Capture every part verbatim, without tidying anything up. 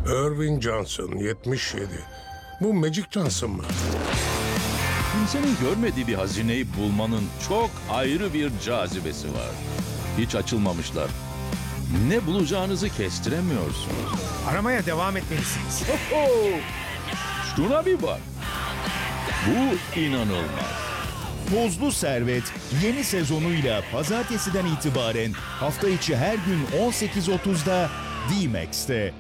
Irving Johnson, yetmiş yedi. Bu Magic Johnson mı? Kimsenin görmediği bir hazineyi bulmanın çok ayrı bir cazibesi var. Hiç açılmamışlar. Ne bulacağınızı kestiremiyorsunuz. Aramaya devam etmelisiniz. Şuna bir bak. Bu inanılmaz. Tozlu Servet yeni sezonuyla pazartesiden itibaren hafta içi her gün on sekiz otuzda D-Max'te.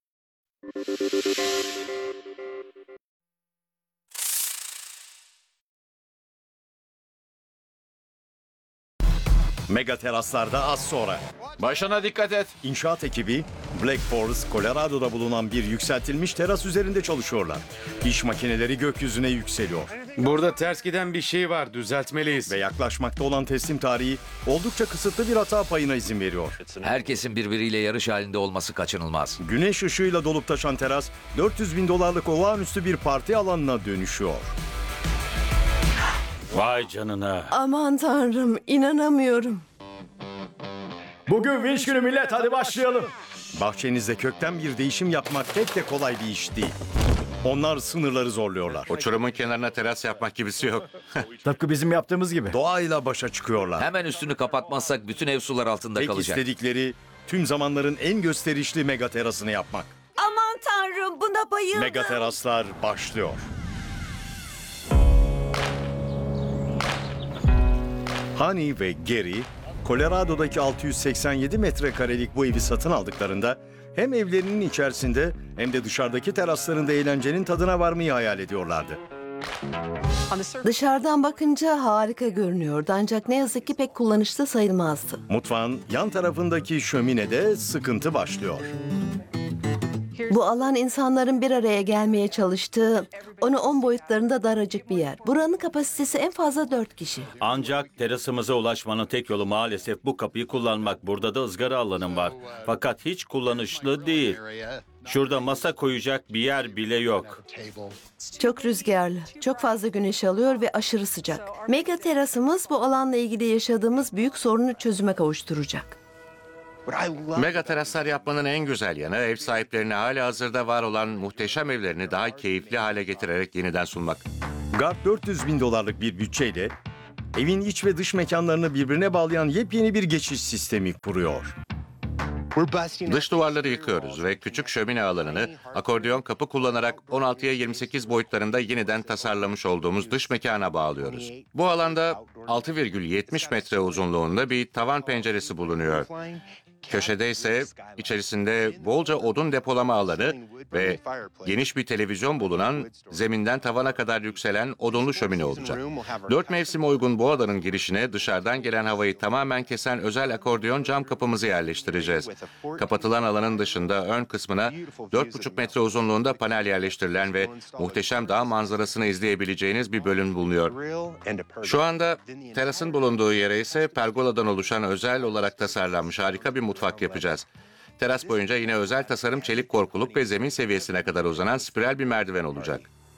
Mega teraslarda az sonra. Başına dikkat et. İnşaat ekibi Black Forest, Colorado'da bulunan bir yükseltilmiş teras üzerinde çalışıyorlar. İş makineleri gökyüzüne yükseliyor Burada ters giden bir şey var. Düzeltmeliyiz. ve yaklaşmakta olan teslim tarihi oldukça kısıtlı bir hata payına izin veriyor. Herkesin birbiriyle yarış halinde olması kaçınılmaz. Güneş ışığıyla dolup taşan teras dört yüz bin dolarlık olağanüstü bir parti alanına dönüşüyor. Vay canına. Aman tanrım, inanamıyorum. Bugün vinç günü millet, hadi başlayalım. Bahçenizde kökten bir değişim yapmak pek de kolay bir iş değil. Onlar sınırları zorluyorlar. Uçurumun kenarına teras yapmak gibisi yok. Tıpkı bizim yaptığımız gibi. Doğayla başa çıkıyorlar. Hemen üstünü kapatmazsak bütün ev sular altında Tek kalacak. istedikleri tüm zamanların en gösterişli mega terasını yapmak. Aman tanrım, buna bayıldım. Mega teraslar başlıyor. Honey ve Gary, Colorado'daki altı yüz seksen yedi metrekarelik bu evi satın aldıklarında hem evlerinin içerisinde hem de dışarıdaki teraslarında eğlencenin tadına varmayı hayal ediyorlardı. Dışarıdan bakınca harika görünüyordu ancak ne yazık ki pek kullanışlı sayılmazdı. Mutfağın yan tarafındaki şöminede sıkıntı başlıyor. Bu alan insanların bir araya gelmeye çalıştığı, onu on boyutlarında daracık bir yer. Buranın kapasitesi en fazla dört kişi. Ancak terasımıza ulaşmanın tek yolu maalesef bu kapıyı kullanmak. Burada da ızgara alanım var. Fakat hiç kullanışlı değil. Şurada masa koyacak bir yer bile yok. Çok rüzgarlı, çok fazla güneş alıyor ve aşırı sıcak. Mega terasımız bu alanla ilgili yaşadığımız büyük sorunu çözüme kavuşturacak. Mega teraslar yapmanın en güzel yanı ev sahiplerine hala hazırda var olan muhteşem evlerini daha keyifli hale getirerek yeniden sunmak. Gard dört yüz bin dolarlık bir bütçeyle evin iç ve dış mekanlarını birbirine bağlayan yepyeni bir geçiş sistemi kuruyor. Dış duvarları yıkıyoruz ve küçük şömine alanını akordeon kapı kullanarak on altıya yirmi sekiz boyutlarında yeniden tasarlamış olduğumuz dış mekana bağlıyoruz. Bu alanda altı virgül yetmiş metre uzunluğunda bir tavan penceresi bulunuyor. Köşede ise içerisinde bolca odun depolama alanı ve geniş bir televizyon bulunan zeminden tavana kadar yükselen odunlu şömine olacak. Dört mevsime uygun bu odanın girişine dışarıdan gelen havayı tamamen kesen özel akordeon cam kapımızı yerleştireceğiz. Kapatılan alanın dışında ön kısmına dört buçuk metre uzunluğunda panel yerleştirilen ve muhteşem dağ manzarasını izleyebileceğiniz bir bölüm bulunuyor. Şu anda terasın bulunduğu yere ise pergoladan oluşan özel olarak tasarlanmış harika bir mutfak yapacağız. Teras boyunca yine özel tasarım çelik korkuluk ve zemin seviyesine kadar uzanan spiral bir merdiven olacak.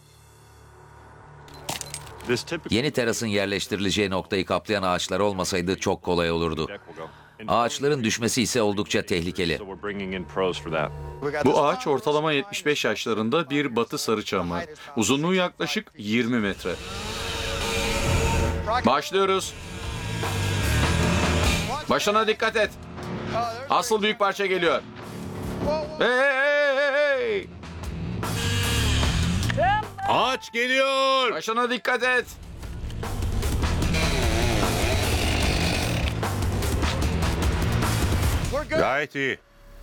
Yeni terasın yerleştirileceği noktayı kaplayan ağaçlar olmasaydı çok kolay olurdu. Ağaçların düşmesi ise oldukça tehlikeli. Bu ağaç ortalama yetmiş beş yaşlarında bir batı sarıçamı. Uzunluğu yaklaşık yirmi metre. Başlıyoruz. Başına dikkat et. Asıl büyük parça geliyor. Hey, hey, hey, hey. Ağaç geliyor. Başına dikkat et. Gayet iyi.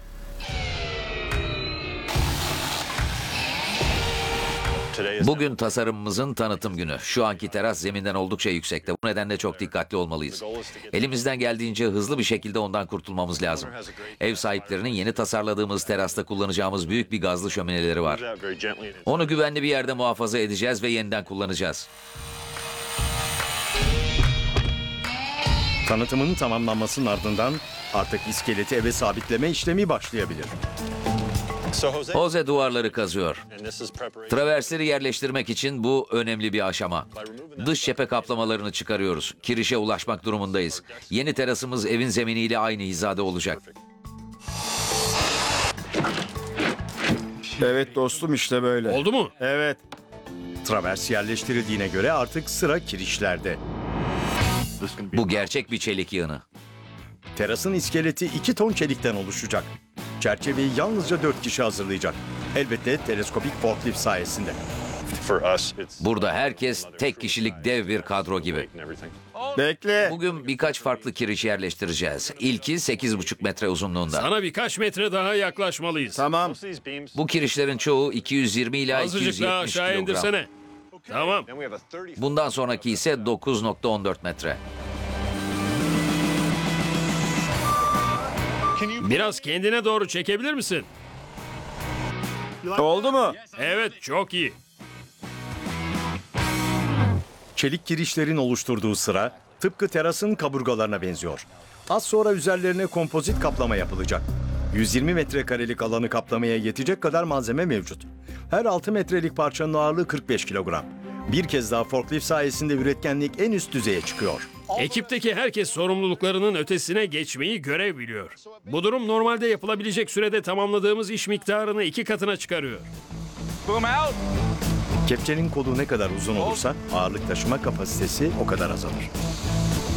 Bugün tasarımımızın tanıtım günü. Şu anki teras zeminden oldukça yüksekte. Bu nedenle çok dikkatli olmalıyız. Elimizden geldiğince hızlı bir şekilde ondan kurtulmamız lazım. Ev sahiplerinin yeni tasarladığımız terasta kullanacağımız büyük bir gazlı şömineleri var. Onu güvenli bir yerde muhafaza edeceğiz ve yeniden kullanacağız. Tanıtımın tamamlanmasının ardından artık iskeleti eve sabitleme işlemi başlayabilir. Jose duvarları kazıyor. Traversleri yerleştirmek için bu önemli bir aşama. Dış cephe kaplamalarını çıkarıyoruz. Kirişe ulaşmak durumundayız. Yeni terasımız evin zeminiyle aynı hizada olacak. Evet dostum, işte böyle. Oldu mu? Evet. Travers yerleştirildiğine göre artık sıra kirişlerde. Bu gerçek bir çelik yığını. Terasın iskeleti iki ton çelikten oluşacak. Çerçeveyi yalnızca dört kişi hazırlayacak. Elbette teleskopik forklift sayesinde. Burada herkes tek kişilik dev bir kadro gibi. Bekle. Bugün birkaç farklı kiriş yerleştireceğiz. İlki sekiz buçuk metre uzunluğunda. Sana birkaç metre daha yaklaşmalıyız. Tamam. Bu kirişlerin çoğu iki yüz yirmi ila iki yüz Azıcık daha yetmiş aşağı kilogram. indirsene. Tamam. Bundan sonraki ise dokuz nokta on dört metre. Biraz kendine doğru çekebilir misin? Oldu mu? Evet, çok iyi. Çelik kirişlerin oluşturduğu sıra tıpkı terasın kaburgalarına benziyor. Az sonra üzerlerine kompozit kaplama yapılacak. yüz yirmi metrekarelik alanı kaplamaya yetecek kadar malzeme mevcut. Her altı metrelik parçanın ağırlığı kırk beş kilogram. Bir kez daha forklift sayesinde üretkenlik en üst düzeye çıkıyor. Ekipteki herkes sorumluluklarının ötesine geçmeyi görev biliyor. Bu durum normalde yapılabilecek sürede tamamladığımız iş miktarını iki katına çıkarıyor. Kepçenin kolu ne kadar uzun olursa ağırlık taşıma kapasitesi o kadar azalır.